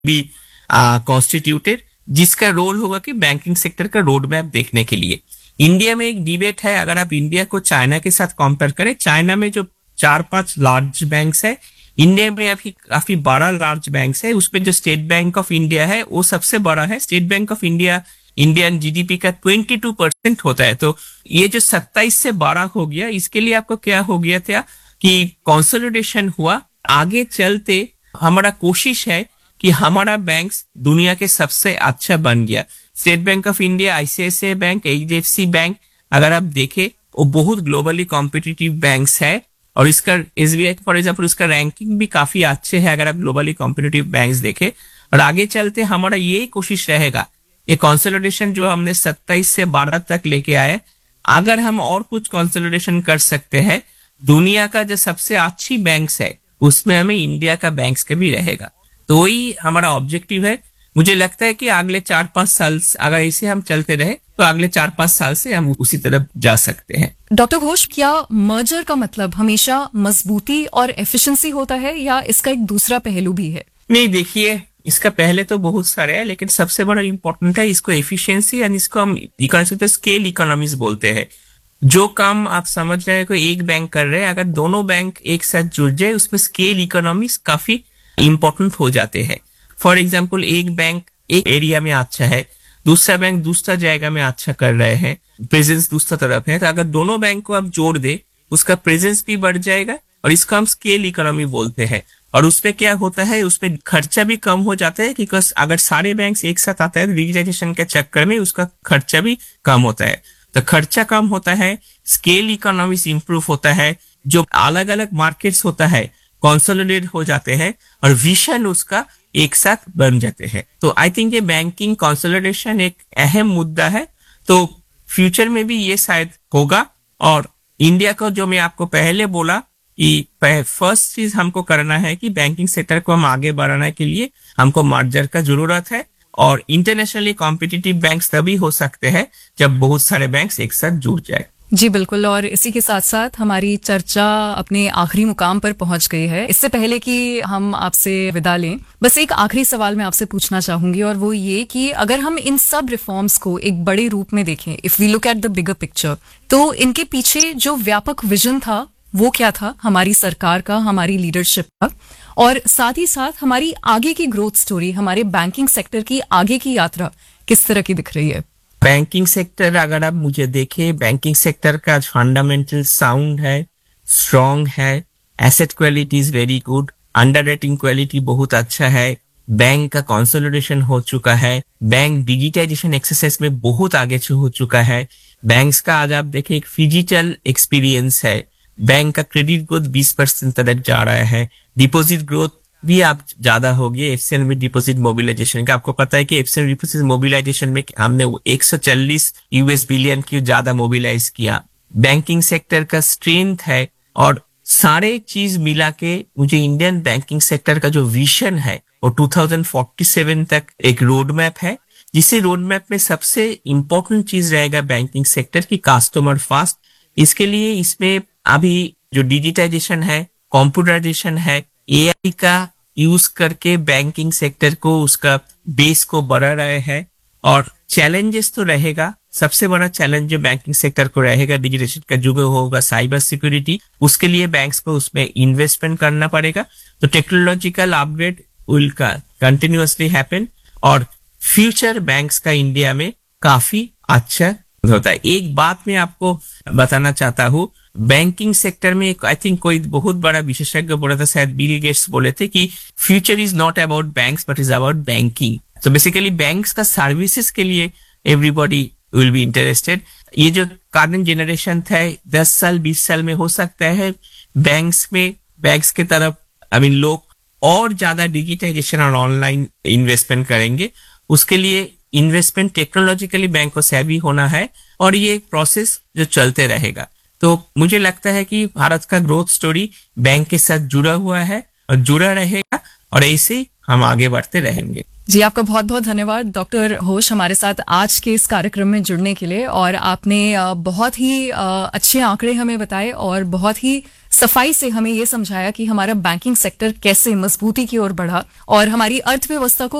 Be constituted, जिसका role होगा कि बैंकिंग सेक्टर का रोड मैप देखने के लिए। इंडिया में एक डिबेट है, अगर आप इंडिया को चाइना के साथ कंपेयर करें, चाइना में जो 4-5 लार्ज बैंक्स है, इंडिया में अभी काफी 12 लार्ज बैंक्स है। उसमें जो स्टेट बैंक ऑफ इंडिया है वो सबसे बड़ा है। State bank of India Indian GDP का 22% होता है। तो ये जो 27 से 12 हो गया, इसके लिए आपको क्या हो गया था कि कंसोलिडेशन हुआ। आगे चलते हमारा कोशिश है कि हमारा बैंक दुनिया के सबसे अच्छा बन गया। State bank of India, ICICI bank, HDFC bank, अगर आप देखें वो बहुत ग्लोबली कॉम्पिटिटिव बैंक्स है। और इसका एसबीआई फॉर एग्जाम्पल, उसका रैंकिंग भी काफी अच्छे है अगर आप ग्लोबली कॉम्पिटिटिव बैंक्स देखें। और आगे चलते हमारा ये कोशिश रहेगा, ये कंसोलिडेशन जो हमने 27 से 12 तक लेके आए, अगर हम और कुछ कंसोलिडेशन कर सकते हैं, दुनिया का जो सबसे अच्छी बैंक्स है उसमें हमें इंडिया का बैंक्स का भी रहेगा। तो वही हमारा ऑब्जेक्टिव है। मुझे लगता है कि अगले 4-5 साल अगर ऐसे हम चलते रहे तो अगले 4-5 साल से हम उसी तरफ जा सकते हैं। डॉक्टर घोष, क्या मर्जर का मतलब हमेशा मजबूती और एफिशिएंसी होता है या इसका एक दूसरा पहलू भी है? नहीं, देखिए, इसका पहले तो बहुत सारे है, लेकिन सबसे बड़ा इंपॉर्टेंट है इसको एफिशिएंसी, एंड इसको हम स्केल इकोनॉमीज बोलते हैं। जो काम आप समझ रहे हैं कोई एक बैंक कर रहे हैं, अगर दोनों बैंक एक साथ जुड़ जाए उसमें स्केल इकोनॉमीज काफी इंपॉर्टेंट हो जाते हैं। फॉर एग्जाम्पल, एक बैंक एक एरिया में अच्छा है, दूसरा बैंक दूसरा जगह में अच्छा कर रहे हैं, प्रेजेंस दूसरा तरफ है, तो अगर दोनों बैंक को आप जोड़ दे उसका प्रेजेंस भी बढ़ जाएगा और इसको हम स्केल इकोनॉमी बोलते हैं। और उसपे क्या होता है, उसपे खर्चा भी कम हो जाता है, क्योंकि अगर सारे बैंक एक साथ आते हैं डिजिटाइजेशन के चक्कर में उसका खर्चा भी कम होता है। तो खर्चा कम होता है, स्केल इकोनॉमीज इंप्रूव होता है, जो अलग अलग मार्केट्स होता है कंसोलिडेट हो जाते हैं और विजन उसका एक साथ बन जाते हैं। तो आई थिंक ये बैंकिंग कंसोलिडेशन एक अहम मुद्दा है। तो फ्यूचर में भी ये शायद होगा। और इंडिया को, जो मैं आपको पहले बोला कि फर्स्ट चीज हमको करना है कि बैंकिंग सेक्टर को हम आगे बढ़ाने के लिए हमको मर्जर का जरूरत है। और इंटरनेशनली कॉम्पिटिटिव बैंक्स तभी हो सकते हैं जब बहुत सारे बैंक्स एक साथ जुड़ जाए। जी बिल्कुल, और इसी के साथ साथ हमारी चर्चा अपने आखिरी मुकाम पर पहुंच गई है। इससे पहले कि हम आपसे विदा लें, बस एक आखिरी सवाल मैं आपसे पूछना चाहूंगी, और वो ये कि अगर हम इन सब रिफॉर्म्स को एक बड़े रूप में देखें, if we look at the bigger picture, तो इनके पीछे जो व्यापक विजन था वो क्या था हमारी सरकार का, हमारी लीडरशिप का, और साथ ही साथ हमारी आगे की ग्रोथ स्टोरी, हमारे बैंकिंग सेक्टर की आगे की यात्रा किस तरह की दिख रही है? बैंकिंग सेक्टर अगर आप मुझे देखें, बैंकिंग सेक्टर का फंडामेंटल साउंड है, स्ट्रॉन्ग है, asset quality is very good, underwriting quality बहुत अच्छा है, बैंक का कंसोलिडेशन हो चुका है, बैंक डिजिटाइजेशन एक्सरसाइज में बहुत आगे हो चुका है, बैंक्स का आज आप देखें एक फिजिटल एक्सपीरियंस है, बैंक का क्रेडिट ग्रोथ 20% तक जा रहा है, डिपॉजिट ग्रोथ भी आप ज्यादा हो गई एफसीएन में डिपॉजिट मोबिलाइजेशन का। आपको पता है कि एफसीएन डिपॉजिट मोबिलाइजेशन में हमने 140 यूएस बिलियन की ज्यादा मोबिलाइज किया। बैंकिंग सेक्टर का स्ट्रेंथ है और सारे चीज मिला के मुझे इंडियन बैंकिंग सेक्टर का जो विजन है वो 2047 तक एक रोड मैप है, जिसे रोड मैप में सबसे इंपॉर्टेंट चीज रहेगा बैंकिंग सेक्टर की कस्टमर फास्ट। इसके लिए इसमें अभी जो डिजिटाइजेशन है, कंप्यूटराइजेशन है, एआई का यूज करके बैंकिंग सेक्टर को उसका बेस को बढ़ा रहे हैं। और चैलेंजेस तो रहेगा, सबसे बड़ा चैलेंज जो बैंकिंग सेक्टर को रहेगा डिजिटाइजेशन का युग होगा साइबर सिक्योरिटी। उसके लिए बैंक्स को उसमें इन्वेस्टमेंट करना पड़ेगा। तो technological upgrade will continuously happen और फ्यूचर बैंक्स का इंडिया में काफी अच्छा होता है। एक बात मैं आपको बताना चाहता हूँ, बैंकिंग सेक्टर में आई थिंक कोई बहुत बड़ा विशेषज्ञ बोला था, शायद बिल गेट्स बोले थे कि future is not about banks but is about banking. तो बेसिकली बैंक्स का सर्विसेज के लिए एवरीबॉडी विल बी इंटरेस्टेड। ये जो करंट जनरेशन था 10 साल 20 साल में हो सकता है बैंक्स के तरफ लोग और ज्यादा डिजिटाइजेशन और ऑनलाइन इन्वेस्टमेंट करेंगे। उसके लिए इन्वेस्टमेंट टेक्नोलॉजिकली बैंक को सेवी होना है और ये एक प्रोसेस जो चलते रहेगा। तो मुझे लगता है कि भारत का ग्रोथ स्टोरी बैंक के साथ जुड़ा हुआ है और जुड़ा रहेगा और ऐसे ही हम आगे बढ़ते रहेंगे। जी, आपका बहुत बहुत धन्यवाद डॉक्टर घोष हमारे साथ आज के इस कार्यक्रम में जुड़ने के लिए। और आपने बहुत ही अच्छे आंकड़े हमें बताए और बहुत ही सफाई से हमें ये समझाया कि हमारा बैंकिंग सेक्टर कैसे मजबूती की ओर बढ़ा और हमारी अर्थव्यवस्था को